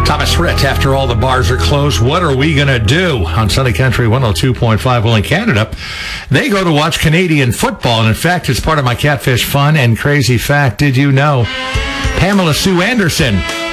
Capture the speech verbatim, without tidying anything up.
Thomas Rhett, after all the bars are closed, what are we going to do? On Sunny Country one oh two point five. Well, in Canada, they go to watch Canadian football. And in fact, it's part of my Catfish fun and crazy fact. Did you know Pamela Sue Anderson